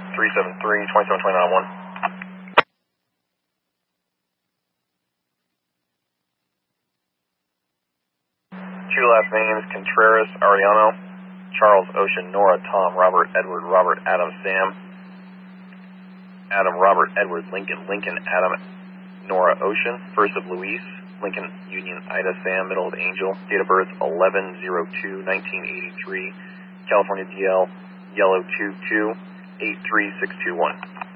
373, 2729 1. Two last names, Contreras, Ariano, Charles, Ocean, Nora, Tom, Robert, Edward, Robert, Adam, Sam, Adam, Robert, Edward, Lincoln, Lincoln, Adam, Nora, Ocean, first of Luis, Lincoln, Union, Ida, Sam, middle of Angel, date of birth 11/02/1983, California DL, Yellow 22, 83621.